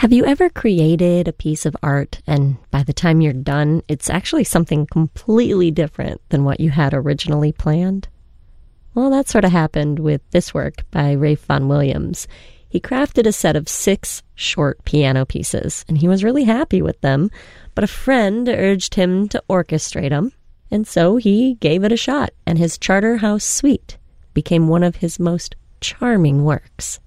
Have you ever created a piece of art and by the time you're done, it's actually something completely different than what you had originally planned? Well, that sort of happened with this work by Ralph Vaughan Williams. He crafted a set of 6 short piano pieces, and he was really happy with them, but a friend urged him to orchestrate them, and so he gave it a shot, and his Charterhouse Suite became one of his most charming works.